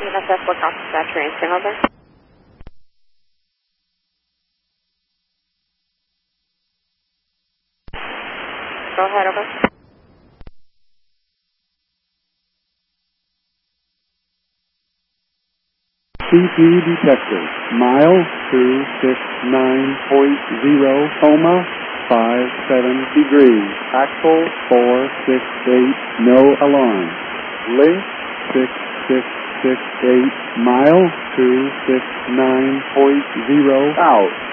7SF Lookout Dispatch Ransom, over. Go ahead, over. CP detector, mile 269.0, coma, 57 degrees, axle 468, no alarm. Link 6668, mile 269.0, out.